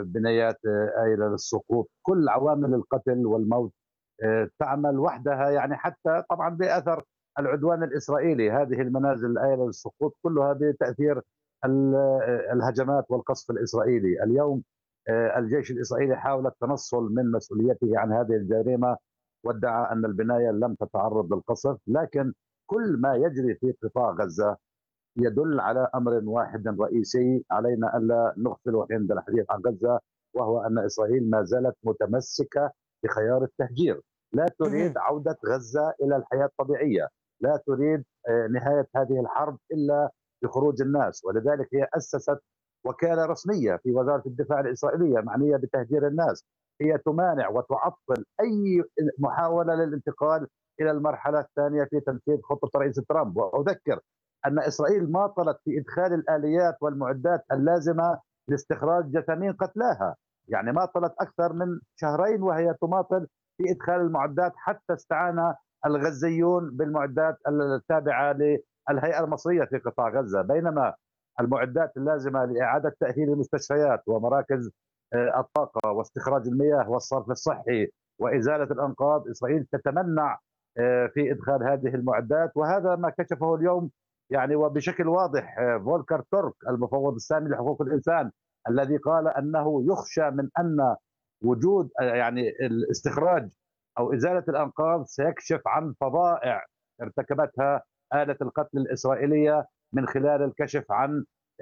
بنايات آيلة للسقوط، كل عوامل القتل والموت تعمل وحدها، يعني حتى طبعا بأثر العدوان الإسرائيلي. هذه المنازل الآيلة للسقوط كلها بتأثير الهجمات والقصف الإسرائيلي. اليوم الجيش الإسرائيلي حاول التنصل من مسؤوليته عن هذه الجريمة، وادعى أن البناية لم تتعرض للقصف، لكن كل ما يجري في قطاع غزة يدل على أمر واحد رئيسي علينا ألا نغفله عند الحديث عن غزة، وهو أن إسرائيل ما زالت متمسكة بخيار التهجير. لا اهم، تريد عودة غزة إلى الحياة الطبيعية، لا تريد نهاية هذه الحرب إلا بخروج الناس، ولذلك هي أسست وكالة رسمية في وزارة الدفاع الإسرائيلية معنية بتهجير الناس. هي تمانع وتعطل أي محاولة للانتقال إلى المرحلة الثانية في تنفيذ خطة الرئيس ترامب. وأذكر أن إسرائيل ماطلت في إدخال الآليات والمعدات اللازمة لاستخراج جثامين قتلاها، يعني ماطلت أكثر من شهرين وهي تماطل في إدخال المعدات، حتى استعان الغزيون بالمعدات التابعة للهيئة المصرية في قطاع غزة، بينما المعدات اللازمة لإعادة تأهيل المستشفيات ومراكز الطاقة واستخراج المياه والصرف الصحي وإزالة الأنقاض، إسرائيل تتمنع في إدخال هذه المعدات. وهذا ما كشفه اليوم يعني وبشكل واضح فولكر تورك المفوض السامي لحقوق الإنسان، الذي قال أنه يخشى من أن وجود يعني الاستخراج أو إزالة الأنقاض سيكشف عن فظائع ارتكبتها آلة القتل الإسرائيلية من خلال الكشف عن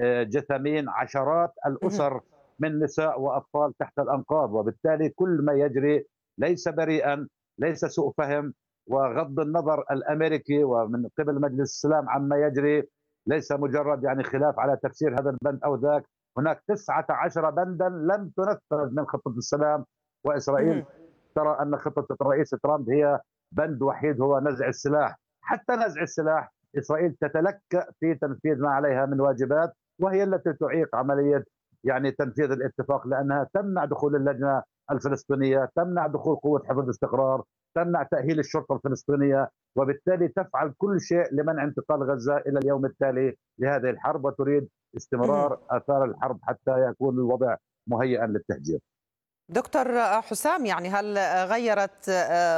جثامين عشرات اهم. الأسر من نساء وأطفال تحت الأنقاض. وبالتالي كل ما يجري ليس بريئا، ليس سوء فهم وغض النظر الامريكي ومن قبل مجلس السلام عما يجري، ليس مجرد يعني خلاف على تفسير هذا البند او ذاك. هناك 19 بندا لم تنفذ من خطه السلام، واسرائيل اهم. ترى ان خطه الرئيس ترامب هي بند وحيد هو نزع السلاح. حتى نزع السلاح اسرائيل تتلكأ في تنفيذ ما عليها من واجبات، وهي التي تعيق عمليه يعني تنفيذ الاتفاق، لانها تمنع دخول اللجنه الفلسطينيه، تمنع دخول قوه حفظ الاستقرار، تمنع تأهيل الشرطة الفلسطينية، وبالتالي تفعل كل شيء لمنع انتقال غزة إلى اليوم التالي لهذه الحرب، وتريد اهم. استمرار آثار الحرب حتى يكون الوضع مهيئا للتهجير. دكتور حسام، يعني هل غيرت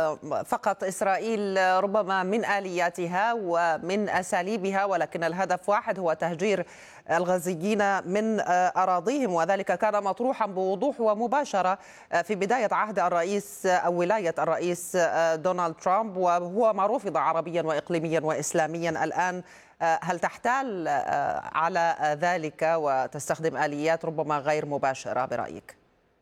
فقط إسرائيل ربما من آلياتها ومن أساليبها، ولكن الهدف واحد هو تهجير الغزيين من أراضيهم، وذلك كان مطروحا بوضوح ومباشرة في بداية عهد الرئيس أو ولاية الرئيس دونالد ترامب، وهو ما رفض عربيا وإقليميا وإسلاميا الآن؟ هل تحتال على ذلك وتستخدم آليات ربما غير مباشرة برأيك؟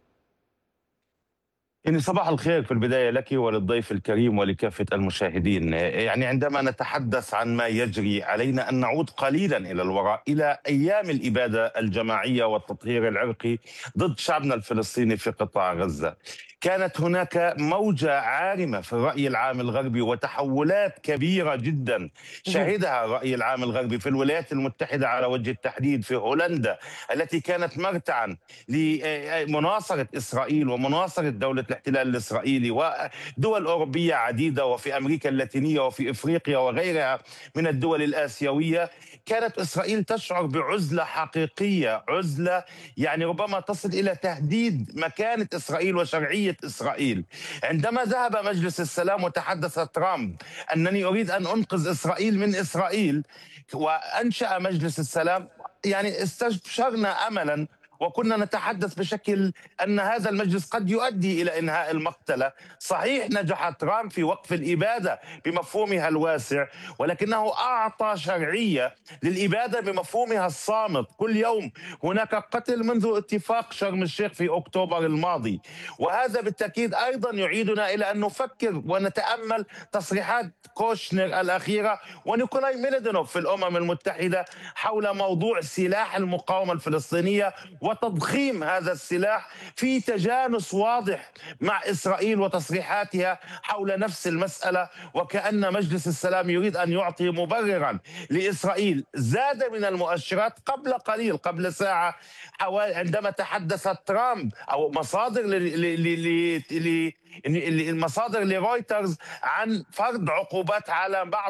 يعني صباح الخير في البداية لك وللضيف الكريم ولكافة المشاهدين. يعني عندما نتحدث عن ما يجري علينا أن نعود قليلا إلى الوراء، إلى أيام الإبادة الجماعية والتطهير العرقي ضد شعبنا الفلسطيني في قطاع غزة. كانت هناك موجة عارمة في الرأي العام الغربي وتحولات كبيرة جدا شهدها الرأي العام الغربي في الولايات المتحدة على وجه التحديد، في هولندا التي كانت مرتعا لمناصرة إسرائيل ومناصرة دولة الاحتلال الإسرائيلي، ودول أوروبية عديدة، وفي أمريكا اللاتينية وفي إفريقيا وغيرها من الدول الآسيوية. كانت إسرائيل تشعر بعزلة حقيقية، عزلة يعني ربما تصل إلى تهديد مكانة إسرائيل وشرعية إسرائيل. عندما ذهب مجلس السلام وتحدث ترامب أنني أريد أن أنقذ إسرائيل من إسرائيل وأنشأ مجلس السلام، يعني استبشرنا أملا وكنا نتحدث بشكل أن هذا المجلس قد يؤدي إلى إنهاء المقتلة. صحيح نجح ترامب في وقف الإبادة بمفهومها الواسع، ولكنه أعطى شرعية للإبادة بمفهومها الصامت. كل يوم هناك قتل منذ اتفاق شرم الشيخ في أكتوبر الماضي، وهذا بالتأكيد أيضا يعيدنا إلى أن نفكر ونتأمل تصريحات كوشنر الأخيرة ونيكولاي ميلدينوف في الأمم المتحدة حول موضوع سلاح المقاومة الفلسطينية وتضخيم هذا السلاح في تجانس واضح مع إسرائيل وتصريحاتها حول نفس المسألة، وكأن مجلس السلام يريد أن يعطي مبررا لإسرائيل. زاد من المؤشرات قبل قليل، قبل ساعة، عندما تحدث ترامب أو مصادر المصادر لرويترز عن فرض عقوبات على بعض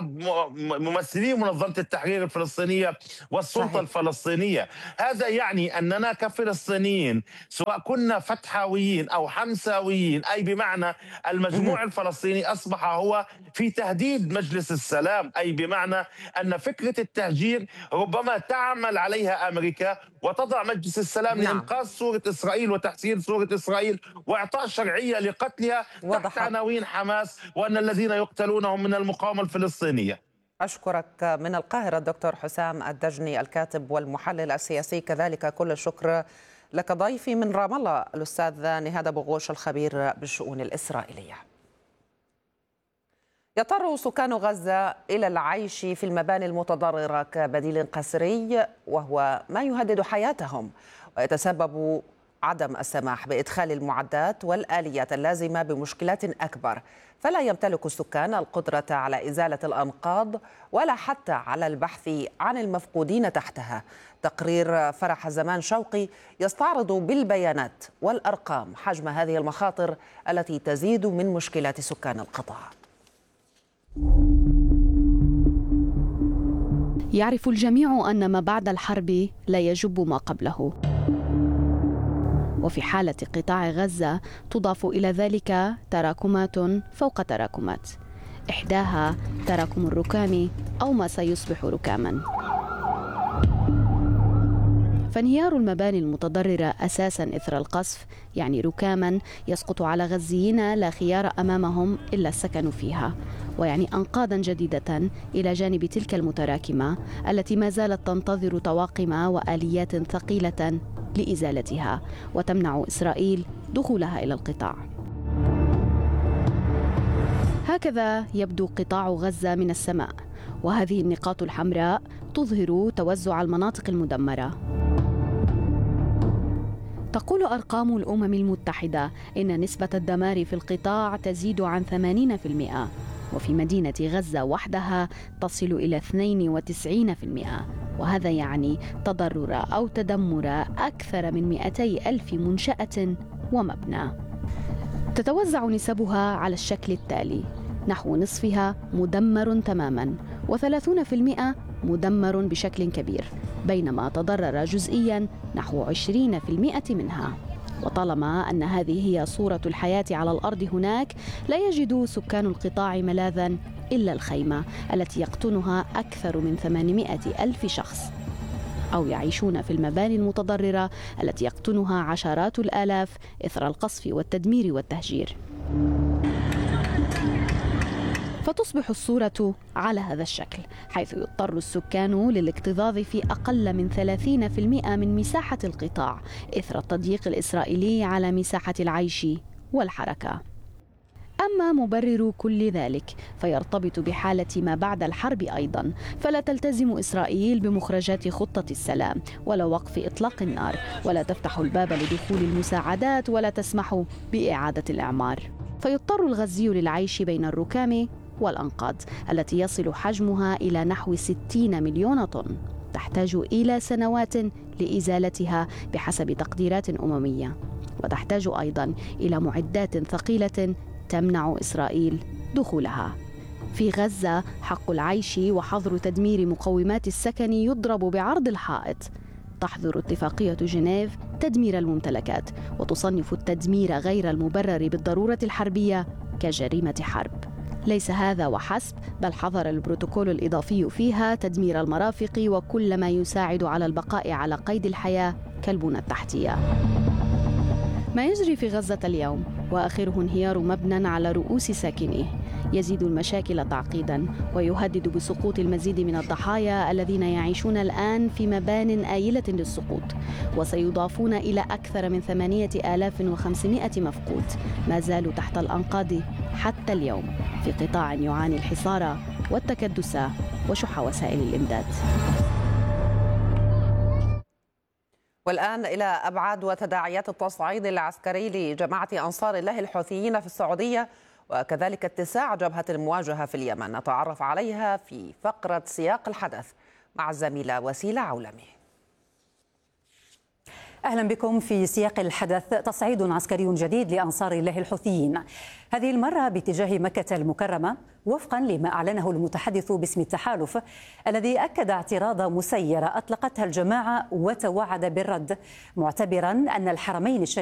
ممثلي منظمة التحرير الفلسطينية والسلطة صحيح. الفلسطينية. هذا يعني أننا كفلسطينيين سواء كنا فتحاويين أو حمساويين، أي بمعنى المجموع الفلسطيني أصبح هو في تهديد مجلس السلام، أي بمعنى أن فكرة التهجير ربما تعمل عليها أمريكا وتضع مجلس السلام لإنقاذ صورة إسرائيل وتحسين صورة إسرائيل وإعطاء شرعية لقتلها تحت عناوين حماس وأن الذين يقتلونهم من المقاومة الفلسطينية. أشكرك من القاهرة الدكتور حسام الدجني الكاتب والمحلل السياسي، كذلك كل الشكر لك ضيفي من رام الله الأستاذ نهاد بغوش الخبير بالشؤون الإسرائيلية. يضطر سكان غزة إلى العيش في المباني المتضررة كبديل قسري، وهو ما يهدد حياتهم ويتسبب عدم السماح بإدخال المعدات والآليات اللازمة بمشكلات أكبر، فلا يمتلك السكان القدرة على إزالة الأنقاض ولا حتى على البحث عن المفقودين تحتها. تقرير فرح زمان شوقي يستعرض بالبيانات والأرقام حجم هذه المخاطر التي تزيد من مشكلات سكان القطاع. يعرف الجميع أن ما بعد الحرب لا يجب ما قبله، وفي حالة قطاع غزة تضاف إلى ذلك تراكمات فوق تراكمات، إحداها تراكم الركام أو ما سيصبح ركاما. فانهيار المباني المتضررة أساساً إثر القصف يعني ركاماً يسقط على غزيين لا خيار أمامهم إلا السكن فيها، ويعني أنقاضاً جديدة إلى جانب تلك المتراكمة التي ما زالت تنتظر طواقم وآليات ثقيلة لإزالتها وتمنع إسرائيل دخولها إلى القطاع. هكذا يبدو قطاع غزة من السماء، وهذه النقاط الحمراء تظهر توزع المناطق المدمرة. تقول أرقام الأمم المتحدة إن نسبة الدمار في القطاع تزيد عن 80%، وفي مدينة غزة وحدها تصل إلى 92%، وهذا يعني تضرر أو تدمر أكثر من 200,000 منشأة ومبنى. تتوزع نسبها على الشكل التالي: نحو نصفها مدمر تماما، و30% مدمر بشكل كبير، بينما تضرر جزئيا نحو 20% منها. وطالما أن هذه هي صورة الحياة على الأرض هناك، لا يجد سكان القطاع ملاذا إلا الخيمة التي يقطنها أكثر من 800,000 شخص، أو يعيشون في المباني المتضررة التي يقطنها عشرات الآلاف إثر القصف والتدمير والتهجير. فتصبح الصورة على هذا الشكل، حيث يضطر السكان للاكتظاظ في أقل من 30% من مساحة القطاع إثر التضييق الإسرائيلي على مساحة العيش والحركة. أما مبرر كل ذلك فيرتبط بحالة ما بعد الحرب أيضا، فلا تلتزم إسرائيل بمخرجات خطة السلام ولا وقف إطلاق النار، ولا تفتح الباب لدخول المساعدات، ولا تسمح بإعادة الإعمار. فيضطر الغزي للعيش بين الركام والأنقاض التي يصل حجمها إلى نحو 60 مليون طن، تحتاج إلى سنوات لإزالتها بحسب تقديرات أممية، وتحتاج أيضا إلى معدات ثقيلة تمنع إسرائيل دخولها. في غزة حق العيش وحظر تدمير مقومات السكن يضرب بعرض الحائط. تحظر اتفاقية جنيف تدمير الممتلكات، وتصنف التدمير غير المبرر بالضرورة الحربية كجريمة حرب. ليس هذا وحسب، بل حظر البروتوكول الإضافي فيها تدمير المرافق وكل ما يساعد على البقاء على قيد الحياة كالبنى التحتية. ما يجري في غزة اليوم وآخره انهيار مبنى على رؤوس ساكنيه يزيد المشاكل تعقيدا، ويهدد بسقوط المزيد من الضحايا الذين يعيشون الآن في مبان آيلة للسقوط، وسيضافون إلى أكثر من 8500 مفقود ما زالوا تحت الأنقاض حتى اليوم في قطاع يعاني الحصار والتكدس وشح وسائل الإمداد. والآن إلى أبعاد وتداعيات التصعيد العسكري لجماعة أنصار الله الحوثيين في السعودية، وكذلك اتساع جبهة المواجهة في اليمن، نتعرف عليها في فقرة سياق الحدث مع الزميلة وسيلة عولمي. أهلا بكم في سياق الحدث. تصعيد عسكري جديد لأنصار الله الحوثيين، هذه المرة باتجاه مكة المكرمة، وفقا لما أعلنه المتحدث باسم التحالف الذي أكد اعتراض مسيرة أطلقتها الجماعة وتوعد بالرد، معتبرا أن الحرمين الشريفين